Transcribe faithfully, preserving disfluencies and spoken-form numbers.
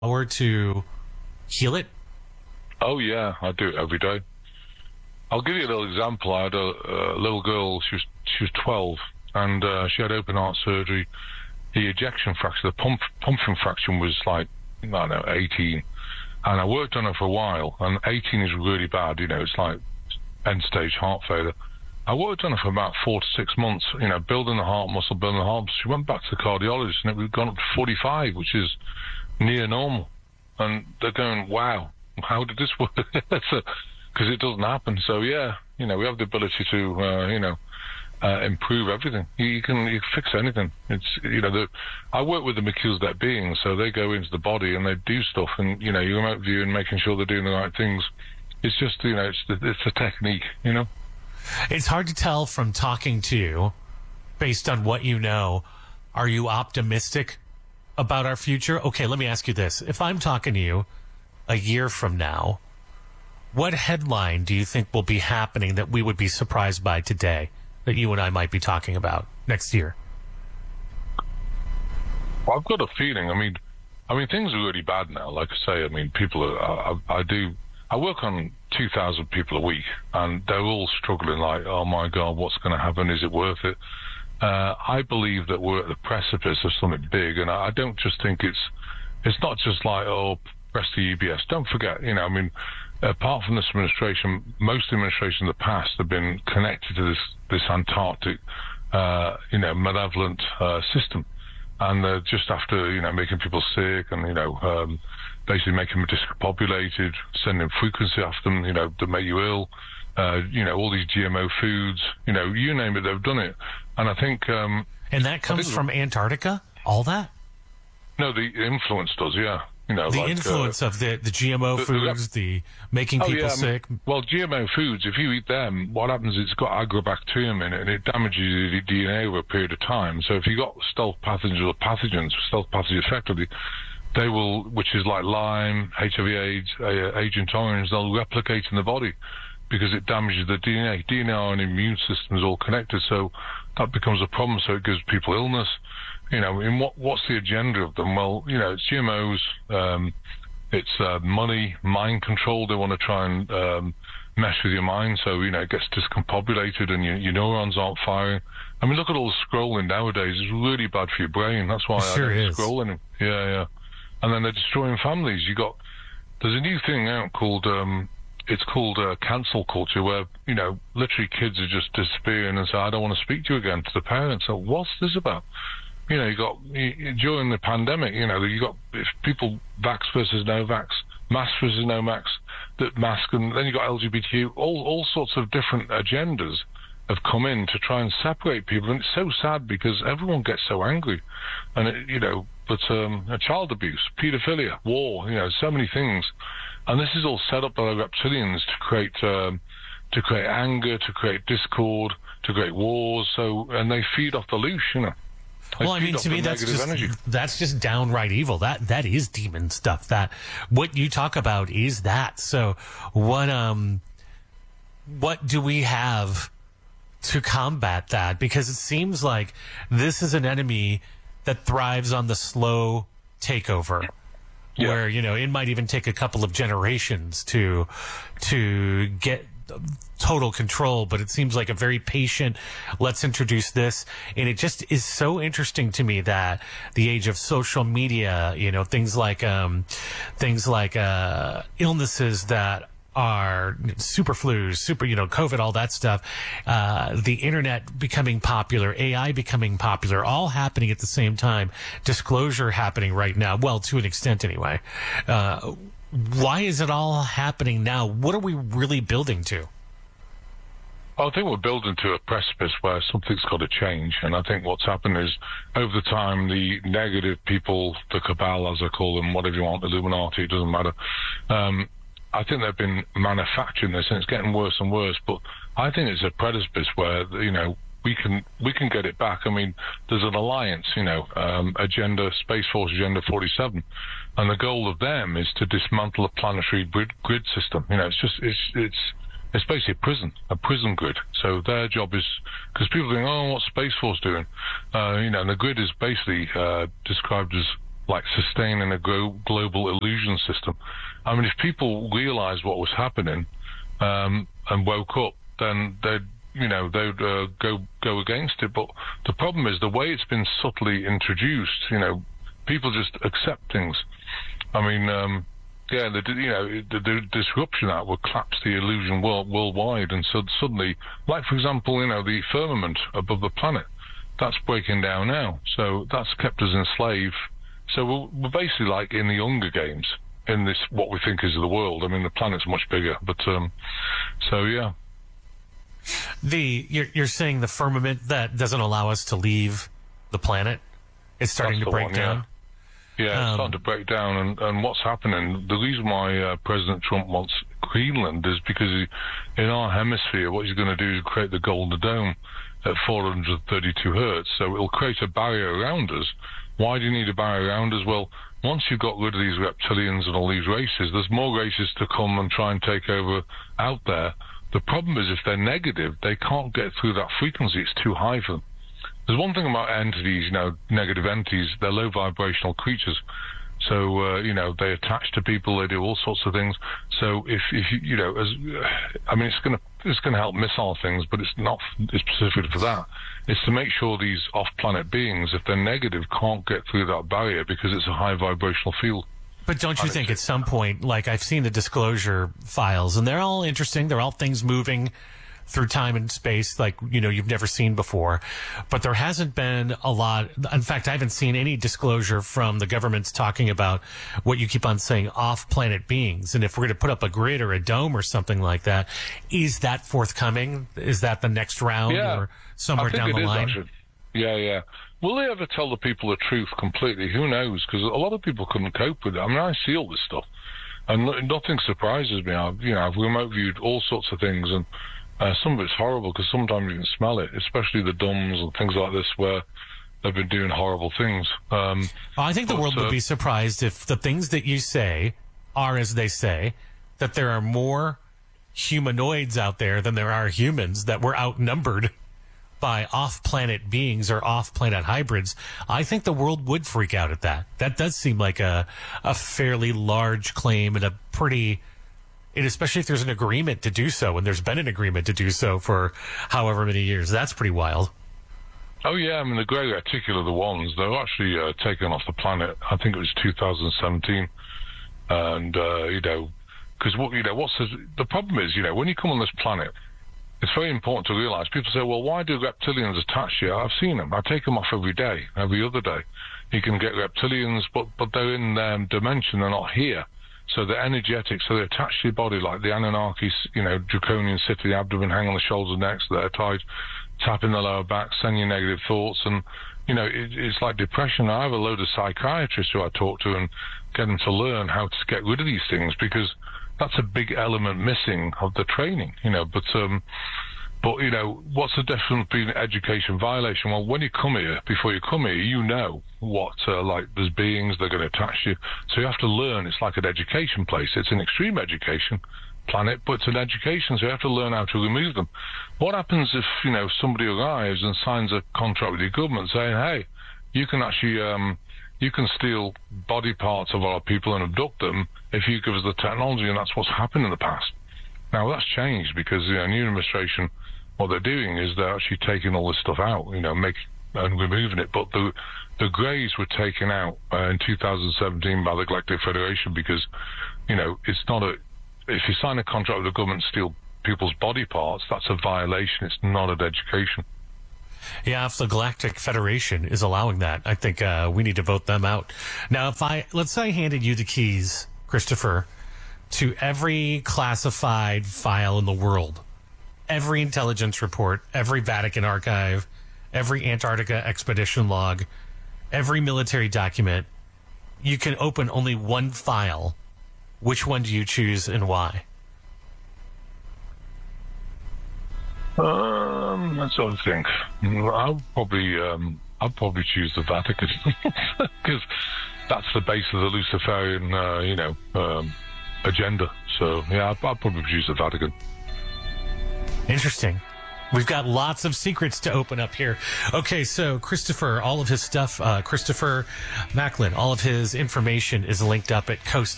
Or to heal it? Oh, yeah, I do it every day. I'll give you a little example. I had a, a little girl, she was she was twelve, and uh, she had open heart surgery. The ejection fraction, the pump pumping fraction was like, I don't know, eighteen. And I worked on her for a while, and eighteen is really bad, you know, it's like end-stage heart failure. I worked on her for about four to six months, you know, building the heart muscle, building the heart muscle. She went back to the cardiologist, and it had gone up to forty-five, which is near normal. And they're going, wow, how did this work? Because it doesn't happen. So, yeah, you know, we have the ability to, uh, you know, uh, improve everything. You, you can you can fix anything. It's, you know, the, I work with the Melchizedek beings, so they go into the body and they do stuff, and, you know, you remote view and making sure they're doing the right things. It's just, you know, it's the, it's a technique, you know. It's hard to tell from talking to you, based on what you know. Are you optimistic about our future? Okay, let me ask you this. If I'm talking to you a year from now, what headline do you think will be happening that we would be surprised by today that you and I might be talking about next year? Well, I've got a feeling. I mean, I mean, things are really bad now. Like I say, I mean, people are, I, I do, I work on two thousand people a week, and they're all struggling like, oh my God, what's going to happen? Is it worth it? Uh, I believe that we're at the precipice of something big, and I, I don't just think it's, it's not just like, oh, press the E B S. Don't forget, you know, I mean, apart from this administration, most administrations in the past have been connected to this, this Antarctic, uh, you know, malevolent, uh, system. And they're just after, you know, making people sick and, you know, um, basically making them discombobulated, sending frequency after them, you know, that make you ill. Uh, you know, all these G M O foods, you know, you name it, they've done it. And I think... Um, and that comes from Antarctica? All that? No, the influence does, yeah. You know, the like, influence uh, of the, the G M O the, foods, the, the making oh, people yeah, sick. I mean, well, G M O foods, if you eat them, what happens is it's got agrobacterium in it, and it damages your D N A over a period of time. So if you've got stealth pathogens or pathogens, stealth pathogens effectively, they will, which is like Lyme, H I V AIDS, uh, Agent Orange, they'll replicate in the body because it damages the D N A. D N A and immune system is all connected, so that becomes a problem, so it gives people illness. You know, in what what's the agenda of them? Well, you know, it's G M Os, um, it's uh, money, mind control. They want to try and um, mess with your mind, so, you know, it gets discombobulated and your, your neurons aren't firing. I mean, look at all the scrolling nowadays. It's really bad for your brain. That's why it I sure don't is. scroll anymore. Yeah, yeah. And then they're destroying families. You got, there's a new thing out called, um, it's called uh, cancel culture, where, you know, literally kids are just disappearing and say, I don't want to speak to you again, to the parents. So what's this about? You know, you got, you, during the pandemic, you know, you got people vax versus no vax, mask versus no mask, that mask, and then you got L G B T Q, all, all sorts of different agendas have come in to try and separate people. And it's so sad because everyone gets so angry. And, it, you know, but um, child abuse, paedophilia, war, you know, so many things. And this is all set up by the reptilians to create, um, to create anger, to create discord, to create wars. So, and they feed off the loose, you know. They well, I mean, to me, that's just energy. that's just downright evil. That that is demon stuff. That what you talk about is that. So, what um, what do we have to combat that? Because it seems like this is an enemy that thrives on the slow takeover, yeah. where, you know, it might even take a couple of generations to to get total control, but it seems like a very patient, let's introduce this. And it just is so interesting to me that the age of social media, you know, things like, um, things like, uh, illnesses that are super flus, super, you know, COVID, all that stuff, uh, the internet becoming popular, A I becoming popular, all happening at the same time, disclosure happening right now. Well, to an extent anyway. Uh, why is it all happening now? What are we really building to? I think we're building to a precipice where something's got to change. And I think what's happened is, over the time, the negative people, the cabal, as I call them, whatever you want, Illuminati, it doesn't matter. Um, I think they've been manufacturing this, and it's getting worse and worse. But I think it's a precipice where, you know, we can we can get it back. I mean, there's an alliance, you know, um, Agenda, Space Force Agenda forty-seven, and the goal of them is to dismantle the planetary grid, grid system. You know, it's just it's it's it's basically a prison, a prison grid. So their job is, because people think, oh, what's Space Force doing? Uh, you know, and the grid is basically uh, described as like sustaining a glo- global illusion system. I mean, if people realized what was happening um, and woke up, then they'd, you know, they'd uh, go go against it. But the problem is the way it's been subtly introduced. You know, people just accept things. I mean, um, yeah, the you know the, the disruption act would collapse the illusion world, worldwide, and so suddenly, like for example, you know, the firmament above the planet, that's breaking down now. So that's kept us enslaved. So we're, we're basically like in the Hunger Games in this what we think is the world. I mean, the planet's much bigger, but um, so yeah. The you're you're saying the firmament that doesn't allow us to leave the planet is starting That's to the break one, down. Yeah. Yeah, it's Um, starting to break down, and, and what's happening, the reason why uh, President Trump wants Greenland is because he, in our hemisphere, what he's going to do is create the Golden Dome at four hundred thirty-two hertz, so it'll create a barrier around us. Why do you need a barrier around us? Well, once you've got rid of these reptilians and all these races, there's more races to come and try and take over out there. The problem is if they're negative, they can't get through that frequency. It's too high for them. There's one thing about entities, you know, negative entities, they're low vibrational creatures. So, uh, you know, they attach to people, they do all sorts of things. So if, if you, you know, as, I mean, it's going to, it's going to help missile things, but it's not it's specific for that. It's to make sure these off-planet beings, if they're negative, can't get through that barrier because it's a high vibrational field. But don't you think at some point, like I've seen the disclosure files, and they're all interesting. They're all things moving through time and space like, you know, you've never seen before. But there hasn't been a lot. In fact, I haven't seen any disclosure from the governments talking about what you keep on saying, off-planet beings. And if we're going to put up a grid or a dome or something like that, is that forthcoming? Is that the next round Yeah, or somewhere I think down it the is, line? actually. Yeah, yeah. Will they ever tell the people the truth completely? Who knows? Because a lot of people couldn't cope with it. I mean, I see all this stuff, and no- nothing surprises me. I've, you know, I've remote viewed all sorts of things, and uh, some of it's horrible because sometimes you can smell it, especially the dumbs and things like this where they've been doing horrible things. Um, I think the but, world uh, would be surprised if the things that you say are as they say, that there are more humanoids out there than there are humans, that we're outnumbered by off-planet beings or off-planet hybrids. I think the world would freak out at that. That does seem like a a fairly large claim and a pretty, and especially if there's an agreement to do so, and there's been an agreement to do so for however many years. That's pretty wild. Oh, yeah, I mean, the grey reticular, the ones, they were actually uh, taken off the planet, I think it was two thousand seventeen. And, uh, you know, because, what you know, what's the, the problem is, you know, when you come on this planet, it's very important to realize. People say, well, why do reptilians attach to you? I've seen them. I take them off every day, every other day. You can get reptilians, but, but they're in um, dimension. They're not here. So they're energetic. So they attach to your body like the Anunnakis, you know, draconian sit to the abdomen, hang on the shoulders and necks. They're tied, tap in the lower back, send you negative thoughts. And, you know, it, it's like depression. I have a load of psychiatrists who I talk to and get them to learn how to get rid of these things because that's a big element missing of the training, you know. But, um, but you know, what's the difference between education violation? Well, when you come here, before you come here, you know what, uh, like, there's beings, they're going to attach you. So you have to learn. It's like an education place. It's an extreme education planet, but it's an education, so you have to learn how to remove them. What happens if, you know, somebody arrives and signs a contract with your government saying, hey, you can actually, um, you can steal body parts of our people and abduct them if you give us the technology, and that's what's happened in the past. Now, that's changed because the you know, new administration, what they're doing is they're actually taking all this stuff out, you know, make, and removing it. But the the greys were taken out uh, in two thousand seventeen by the Galactic Federation because, you know, it's not a, if you sign a contract with the government to steal people's body parts, that's a violation. It's not an education. Yeah, if the Galactic Federation is allowing that, I think uh, we need to vote them out. Now, if I, let's say I handed you the keys, Christopher, to every classified file in the world, every intelligence report, every Vatican archive, every Antarctica expedition log, every military document, you can open only one file. Which one do you choose and why? Um, let's sort of think. I'll probably, um, I'll probably choose the Vatican because that's the base of the Luciferian, uh, you know, um, agenda. So yeah, I'll, I'll probably choose the Vatican. Interesting. We've got lots of secrets to open up here. Okay, so Christopher, all of his stuff, uh, Christopher Macklin, all of his information is linked up at coast